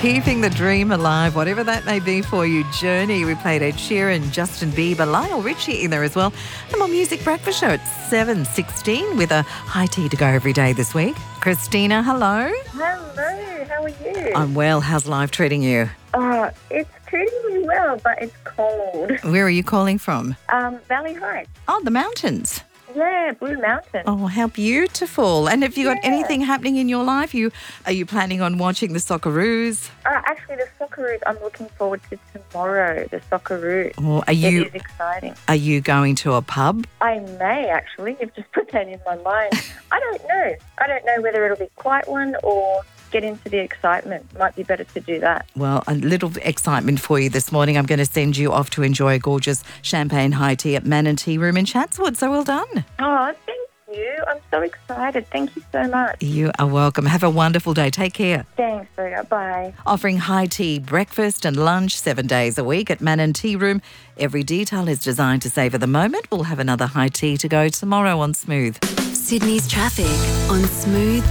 Keeping the dream alive, whatever that may be for you. Journey. We played Ed Sheeran, Justin Bieber, Lionel Richie in there as well. And more Music Breakfast Show at 7:16 with a high tea to go every day this week. Christina, hello. Hello, how are you? I'm well. How's life treating you? It's treating me well, but it's cold. Where are you calling from? Valley Heights. Oh, the mountains. Yeah, Blue Mountain. Oh, how beautiful. And have you got Yeah. anything happening in your life? Are you planning on watching the Socceroos? Actually, the Socceroos, I'm looking forward to tomorrow, the Socceroos. Or It is exciting. are you going to a pub? I may, actually. You've just put that in my mind. I don't know. I don't know whether it'll be a quiet one or get into the excitement. Might be better to do that. Well, a little excitement for you this morning. I'm going to send you off to enjoy a gorgeous champagne high tea at Mann & Tea Room in Chatswood. So well done. Oh, thank you. I'm so excited. Thank you so much. You are welcome. Have a wonderful day. Take care. Thanks, Berga. Bye. Offering high tea, breakfast and lunch 7 days a week at Mann & Tea Room. Every detail is designed to savour the moment. We'll have another high tea to go tomorrow on Smooth. Sydney's traffic on Smooth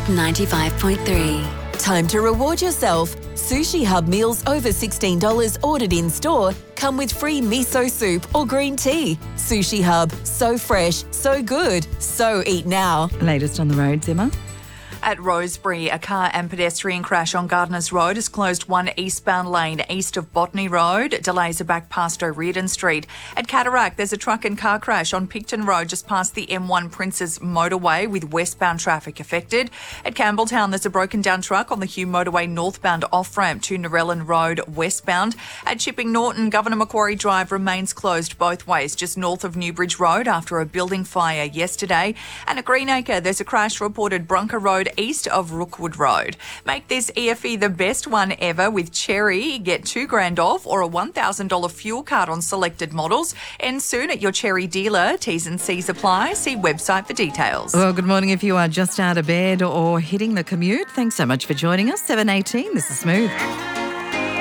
95.3. Time to reward yourself. Sushi Hub meals over $16 ordered in store come with free miso soup or green tea. Sushi Hub, so fresh, so good, so eat now. Latest on the roads, Emma? At Rosebery, a car and pedestrian crash on Gardeners Road has closed one eastbound lane east of Botany Road. Delays are back past O'Riordan Street. At Cataract, there's a truck and car crash on Picton Road just past the M1 Princes motorway with westbound traffic affected. At Campbelltown, there's a broken down truck on the Hume motorway northbound off-ramp to Narellan Road westbound. At Chipping Norton, Governor Macquarie Drive remains closed both ways just north of Newbridge Road after a building fire yesterday. And at Greenacre, there's a crash reported Brunker Road east of Rookwood Road. Make this EFE the best one ever with Cherry. Get $2,000 off or a $1,000 fuel card on selected models. End soon at your Cherry dealer. T's and C's apply. See website for details. Well, good morning if you are just out of bed or hitting the commute. Thanks so much for joining us. 7:18, this is Smooth.